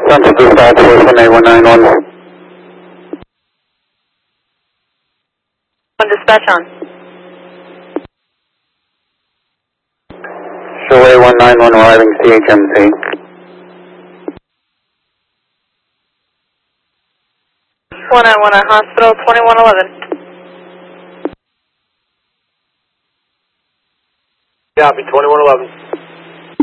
Central to Southwest 18191. On dispatch on. Showway 191 arriving CHMC. 1919 Hospital 2111. Copy, 2111.